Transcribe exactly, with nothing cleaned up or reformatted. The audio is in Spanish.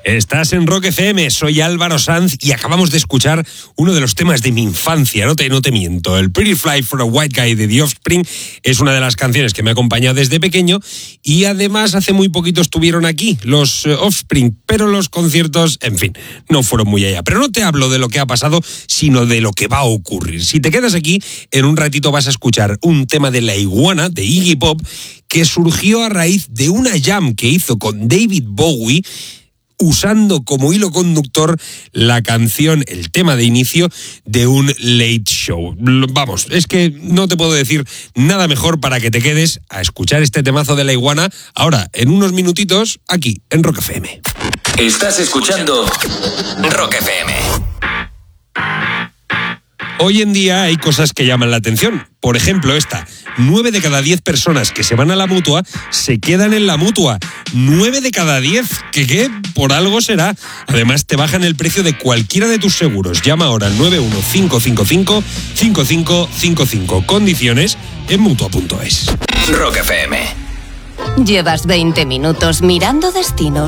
Estás en Rock F M, soy Álvaro Sanz y acabamos de escuchar uno de los temas de mi infancia, no te, no te miento. El Pretty Fly for a White Guy de The Offspring es una de las canciones que me ha acompañado desde pequeño y además hace muy poquito estuvieron aquí los uh, Offspring, pero los conciertos, en fin, no fueron muy allá. Pero no te hablo de lo que ha pasado, sino de lo que va a ocurrir. Si te quedas aquí, en un ratito vas a escuchar un tema de La Iguana, de Iggy Pop, que surgió a raíz de una jam que hizo con David Bowie, usando como hilo conductor la canción, el tema de inicio de un Late Show. Vamos, es que no te puedo decir nada mejor para que te quedes a escuchar este temazo de La Iguana ahora, en unos minutitos, aquí, en Rock F M. Estás escuchando Rock F M. Hoy en día hay cosas que llaman la atención. Por ejemplo, esta. Nueve de cada diez personas que se van a la Mutua se quedan en la Mutua. Nueve de cada diez. ¿Qué qué? Por algo será. Además, te bajan el precio de cualquiera de tus seguros. Llama ahora al nueve uno cinco cinco cinco cinco cinco cinco cinco. Condiciones en Mutua punto es. Rock F M. Llevas veinte minutos mirando destinos.